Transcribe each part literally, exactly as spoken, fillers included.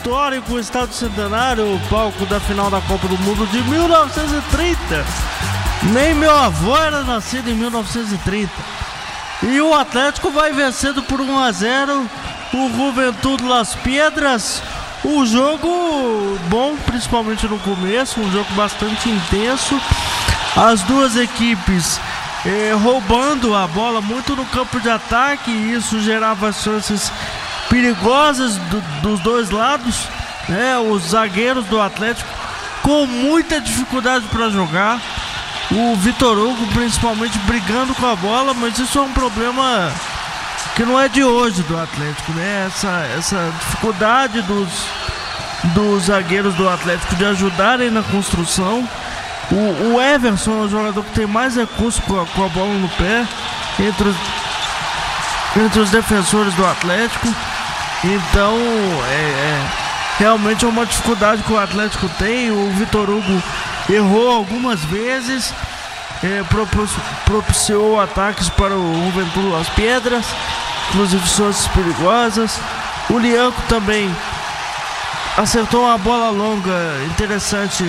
histórico, o Estádio Centenário, o palco da final da Copa do Mundo de mil novecentos e trinta. Nem meu avô era nascido em mil novecentos e trinta. E o Atlético vai vencendo por um a zero o Juventud Las Piedras. O jogo bom, principalmente no começo, um jogo bastante intenso. As duas equipes eh, roubando a bola muito no campo de ataque, e isso gerava chances perigosas do, dos dois lados, né? Os zagueiros do Atlético com muita dificuldade para jogar. O Vitor Hugo principalmente brigando com a bola, mas isso é um problema que não é de hoje do Atlético, né? Essa, essa dificuldade dos, dos zagueiros do Atlético de ajudarem na construção. O, o Everson é o jogador que tem mais recurso com a, com a bola no pé entre os, entre os defensores do Atlético. Então é, é, realmente é uma dificuldade que o Atlético tem. O Vitor Hugo errou algumas vezes, é, propiciou ataques para o Juventud Las Piedras, inclusive chances perigosas. O Lianco também acertou uma bola longa interessante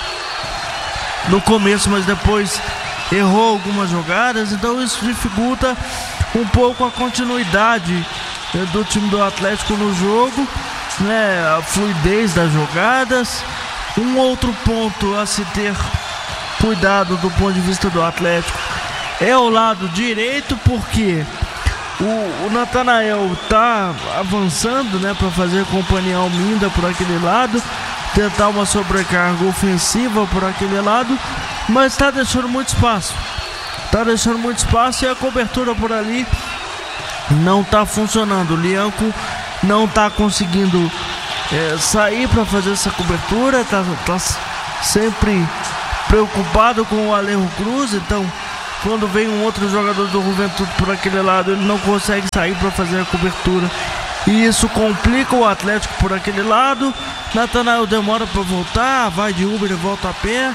no começo, mas depois errou algumas jogadas. Então isso dificulta um pouco a continuidade do time do Atlético no jogo, né? A fluidez das jogadas. Um outro ponto a se ter cuidado do ponto de vista do Atlético é o lado direito, porque o, o Natanael está avançando, né, para fazer companhia ao Minda por aquele lado, tentar uma sobrecarga ofensiva por aquele lado, mas está deixando muito espaço. Está deixando muito espaço e a cobertura por ali não está funcionando. O Lianco não está conseguindo É, sair para fazer essa cobertura, tá, tá sempre preocupado com o Alejo Cruz. Então quando vem um outro jogador do Juventud por aquele lado, ele não consegue sair para fazer a cobertura, e isso complica o Atlético por aquele lado. Natanael demora para voltar, vai de Uber e volta a pé,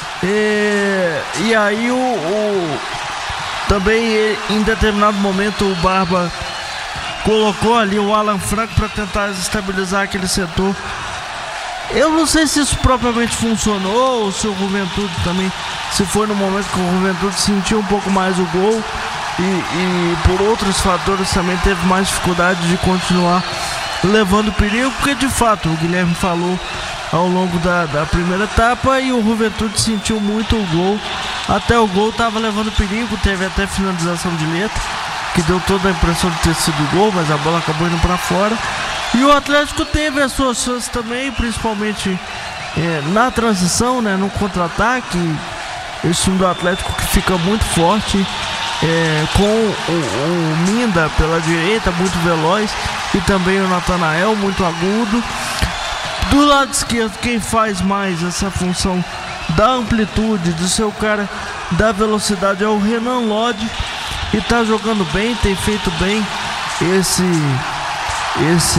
e, e aí o, o também em determinado momento o Barba colocou ali o Alan Franco para tentar estabilizar aquele setor. Eu não sei se isso propriamente funcionou, ou se o Juventud também, se foi no momento que o Juventud sentiu um pouco mais o gol e, e por outros fatores também teve mais dificuldade de continuar levando perigo, porque de fato o Guilherme falou ao longo da, da primeira etapa, e o Juventud sentiu muito o gol. Até o gol estava levando perigo, teve até finalização de letra que deu toda a impressão de ter sido gol, mas a bola acabou indo para fora. E o Atlético teve as suas chances também, principalmente é, na transição, né, no contra-ataque. Esse time do Atlético que fica muito forte, é, com o, o Minda pela direita, muito veloz, e também o Natanael, muito agudo. Do lado esquerdo, quem faz mais essa função da amplitude, do seu cara da velocidade, é o Renan Lodge. E tá jogando bem, tem feito bem esse, esse,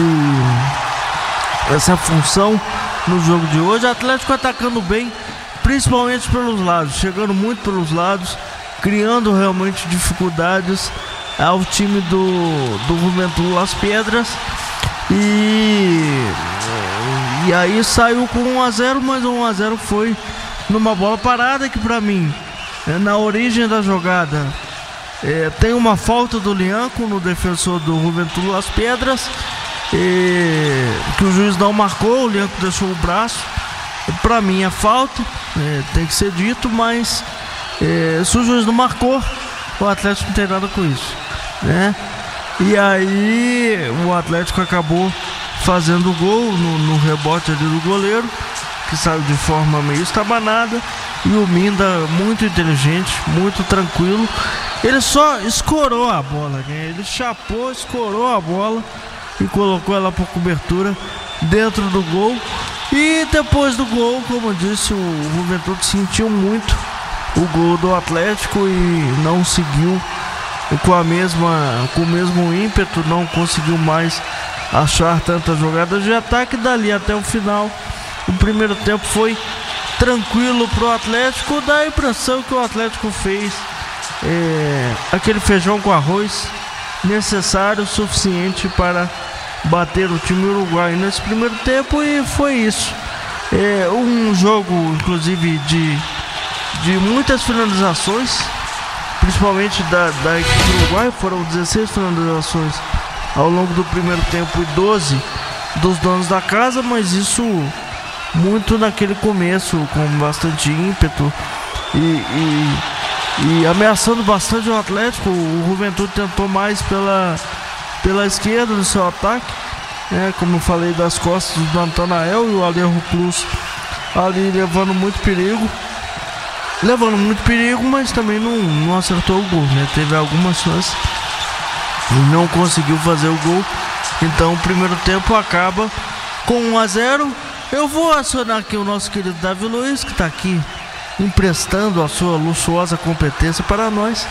essa função no jogo de hoje. O Atlético atacando bem, principalmente pelos lados, chegando muito pelos lados, criando realmente dificuldades ao time do, do Juventud Las Piedras. E, e aí saiu com um a zero, mas o um a zero foi numa bola parada que, pra mim, na origem da jogada, É, tem uma falta do Lianco no defensor do Juventud Las Piedras, é, que o juiz não marcou. O Lianco deixou o braço. Pra mim é falta, é, tem que ser dito, mas é, se o juiz não marcou, o Atlético não tem nada com isso, né? E aí o Atlético acabou fazendo o gol no, no rebote ali do goleiro, que saiu de forma meio estabanada. E o Minda, muito inteligente, muito tranquilo, ele só escorou a bola, né? Ele chapou, escorou a bola e colocou ela por cobertura dentro do gol. E depois do gol, como eu disse, o Juventud sentiu muito o gol do Atlético e não seguiu com a mesma, com o mesmo ímpeto, não conseguiu mais achar tantas jogadas de ataque. Dali até o final, o primeiro tempo foi tranquilo pro Atlético. Dá a impressão que o Atlético fez é, aquele feijão com arroz necessário, suficiente para bater o time uruguaio nesse primeiro tempo e foi isso. É um jogo, inclusive, de, de muitas finalizações, principalmente da, da equipe uruguaia. Foram dezesseis finalizações ao longo do primeiro tempo e doze dos donos da casa, mas isso muito naquele começo, com bastante ímpeto e, e, e ameaçando bastante o Atlético. O Juventude tentou mais pela, pela esquerda no seu ataque, né, como eu falei, das costas do Natanael, e o Alejo Cruz ali levando muito perigo. Levando muito perigo, mas também não, não acertou o gol, né? Teve algumas chances e não conseguiu fazer o gol. Então o primeiro tempo acaba com um a zero. Eu vou acionar aqui o nosso querido Davi Luiz, que está aqui emprestando a sua luxuosa competência para nós.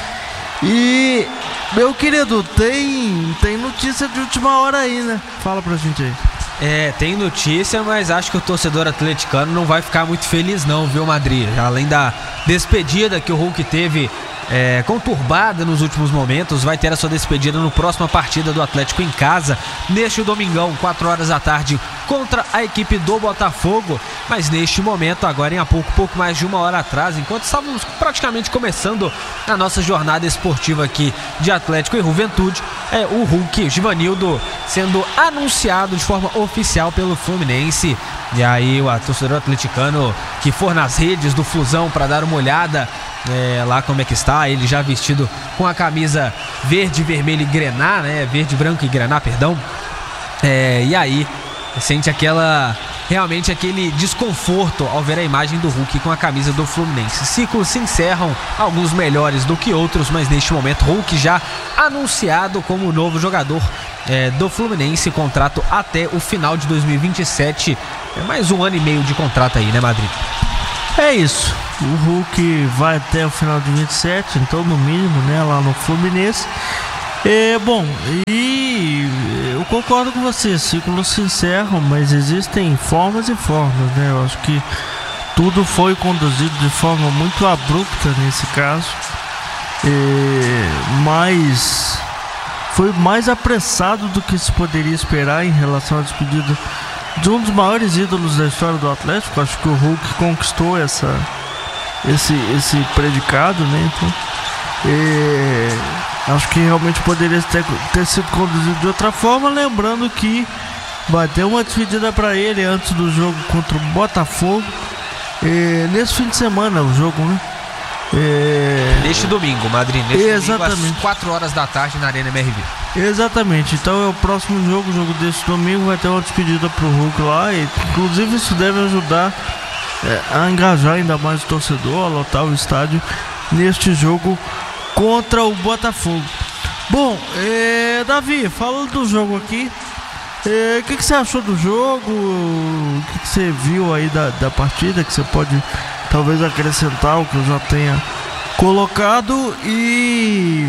E, meu querido, tem, tem notícia de última hora aí, né? Fala pra gente aí. É, tem notícia, mas acho que o torcedor atleticano não vai ficar muito feliz não, viu, Madrid? Além da despedida que o Hulk teve é, conturbada nos últimos momentos, vai ter a sua despedida no próxima partida do Atlético em casa, neste domingão, quatro horas da tarde, contra a equipe do Botafogo. Mas neste momento, agora em há pouco, pouco mais de uma hora atrás, enquanto estávamos praticamente começando a nossa jornada esportiva aqui de Atlético e Juventude, é o Hulk Givanildo sendo anunciado de forma oficial pelo Fluminense. E aí o torcedor atleticano que for nas redes do Flusão para dar uma olhada é, lá como é que está, ele já vestido com a camisa verde, vermelho e grená, né? Verde, branco e grená, perdão. É, e aí sente aquela, realmente aquele desconforto ao ver a imagem do Hulk com a camisa do Fluminense. Ciclos se encerram, alguns melhores do que outros, mas neste momento Hulk já anunciado como novo jogador é, do Fluminense, contrato até o final de dois mil e vinte e sete. É mais um ano e meio de contrato aí, né, Madrid? É isso, o Hulk vai até o final de vinte e sete, então no mínimo, né, lá no Fluminense. É, bom, e eu concordo com você, ciclos se encerram, mas existem formas e formas, né? Eu acho que tudo foi conduzido de forma muito abrupta nesse caso, é, mas foi mais apressado do que se poderia esperar em relação à despedida de um dos maiores ídolos da história do Atlético. Acho que o Hulk conquistou essa, esse, esse predicado, né? Então, é, acho que realmente poderia ter, ter sido conduzido de outra forma. Lembrando que vai ter uma despedida para ele antes do jogo contra o Botafogo, é, nesse fim de semana, o jogo, né? É... Neste domingo, Madrid, neste Exatamente. domingo às quatro horas da tarde na Arena M R V. Exatamente, então é o próximo jogo, o jogo desse domingo, vai ter uma despedida pro Hulk lá, e inclusive isso deve ajudar é, a engajar ainda mais o torcedor, a lotar o estádio neste jogo contra o Botafogo. Bom, é, Davi, falando do jogo aqui, o é, que, que você achou do jogo? O que, que você viu aí da, da partida, que você pode talvez acrescentar o que eu já tenha colocado, e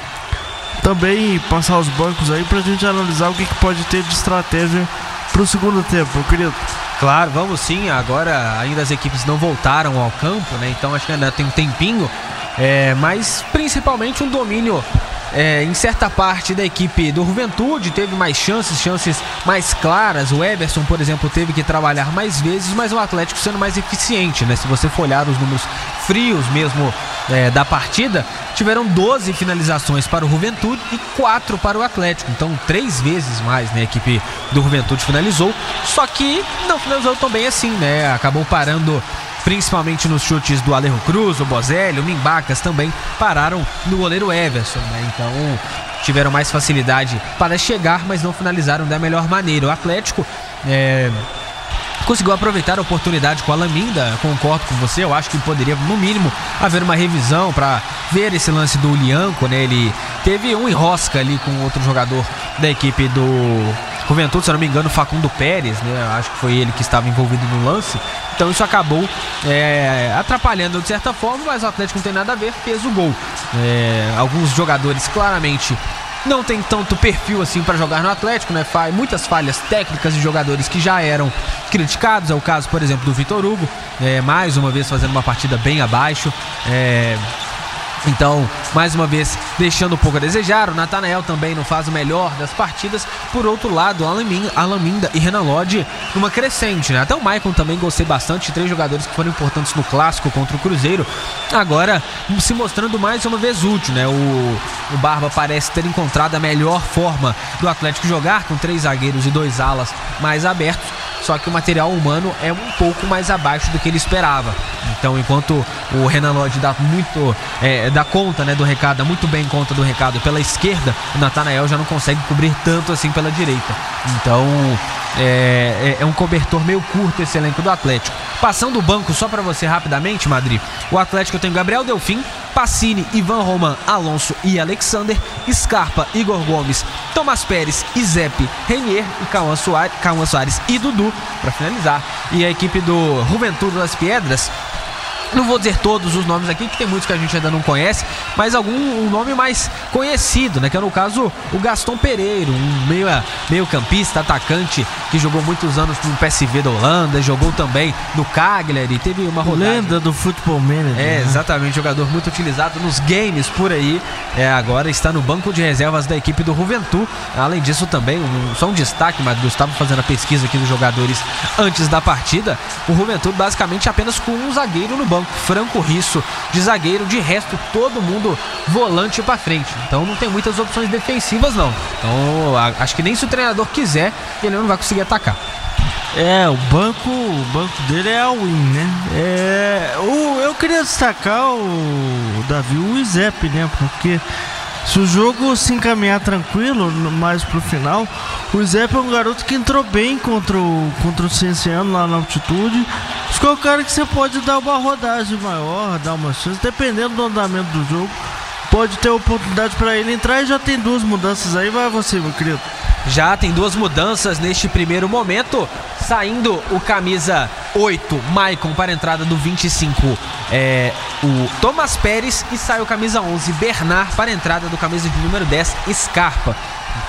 também passar os bancos aí pra gente analisar o que, que pode ter de estratégia pro segundo tempo, meu querido? Claro, vamos sim. Agora ainda as equipes não voltaram ao campo, né? Então acho que ainda tem um tempinho, é, mas principalmente um domínio É, em certa parte da equipe do Juventude. Teve mais chances, chances mais claras. O Everson, por exemplo, teve que trabalhar mais vezes, mas o Atlético sendo mais eficiente, né? Se você for olhar os números frios mesmo é, da partida, tiveram doze finalizações para o Juventude e quatro para o Atlético. Então três vezes mais, né, a equipe do Juventude finalizou, só que não finalizou tão bem assim, né? Acabou parando principalmente nos chutes do Alejo Cruz, o Bozelli, o Mimbacas também pararam no goleiro Everson, né? Então tiveram mais facilidade para chegar, mas não finalizaram da melhor maneira. O Atlético é, conseguiu aproveitar a oportunidade com a Laminda, concordo com você. Eu acho que poderia, no mínimo, haver uma revisão para ver esse lance do Lianco, né? Ele teve um enrosca ali com outro jogador da equipe do Juventude, se eu não me engano, Facundo Pérez, né? Acho que foi ele que estava envolvido no lance. Então isso acabou é, atrapalhando de certa forma, mas o Atlético não tem nada a ver, fez o gol. É, alguns jogadores claramente não tem tanto perfil assim para jogar no Atlético, né? Fa- muitas falhas técnicas de jogadores que já eram criticados. É o caso, por exemplo, do Vitor Hugo, é, mais uma vez fazendo uma partida bem abaixo. É, Então, mais uma vez, deixando um pouco a desejar. O Natanael também não faz o melhor das partidas. Por outro lado, Alaminda e Renan Lodge numa crescente, né? Até o Maicon também gostei bastante. Três jogadores que foram importantes no clássico contra o Cruzeiro. Agora, se mostrando mais uma vez útil, né? O, o Barba parece ter encontrado a melhor forma do Atlético jogar, com três zagueiros e dois alas mais abertos. Só que o material humano é um pouco mais abaixo do que ele esperava. Então, enquanto o Renan Lodge dá muito é, dá conta, né, do recado, dá muito bem conta do recado pela esquerda, o Natanael já não consegue cobrir tanto assim pela direita. Então, é, é um cobertor meio curto esse elenco do Atlético. Passando o banco só para você rapidamente, Madri, o Atlético tem Gabriel Delfim, Pacini, Ivan Roman, Alonso e Alexander, Scarpa, Igor Gomes, Tomás Pérez, Izep, Renier e Cauã Soares, Cauã Soares e Dudu para finalizar. E a equipe do Juventude das Piedras, não vou dizer todos os nomes aqui, que tem muitos que a gente ainda não conhece, mas algum um nome mais conhecido, né? Que é no caso o Gaston Pereiro, um meio, meio campista, atacante, que jogou muitos anos no P S V da Holanda, jogou também no Cagliari, teve uma rodada. Lenda do Futebol Manager. É, exatamente, jogador muito utilizado nos games por aí. É, agora está no banco de reservas da equipe do Juventude. Além disso também, um, só um destaque, mas eu estava fazendo a pesquisa aqui dos jogadores antes da partida. O Juventude basicamente apenas com um zagueiro no banco, Franco Risso de zagueiro, de resto todo mundo volante pra frente, então não tem muitas opções defensivas não, então a, acho que nem se o treinador quiser ele não vai conseguir atacar. É, o banco, o banco dele é a win, né? É, o, eu queria destacar o Davi, o Izep, né? Porque se o jogo se encaminhar tranquilo, mais pro final, o Izep é um garoto que entrou bem contra o, contra o Cienciano lá na altitude. Acho que é o cara que você pode dar uma rodagem maior, dar uma chance, dependendo do andamento do jogo. Pode ter oportunidade para ele entrar e já tem duas mudanças aí. Vai você, meu querido. Já tem duas mudanças neste primeiro momento. Saindo o camisa oito, Maicon, para a entrada do vinte e cinco, é, o Tomás Pérez. E sai o camisa onze, Bernard, para a entrada do camisa de número dez, Scarpa.